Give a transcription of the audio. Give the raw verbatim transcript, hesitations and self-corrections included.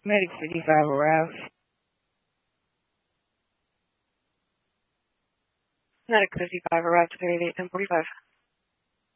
Medic fifty-five arrives. Medic fifty-five arrived to eighty-eight ten forty-five.